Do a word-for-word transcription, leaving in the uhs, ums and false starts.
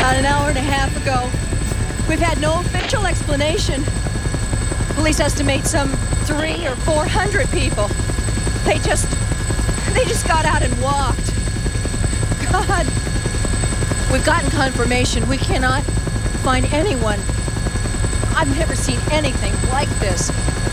About an hour and a half ago. We've had no official explanation. Police estimate some three or four hundred people. They just... they just got out and walked. God. We've gotten confirmation. We cannot find anyone. I've never seen anything like this.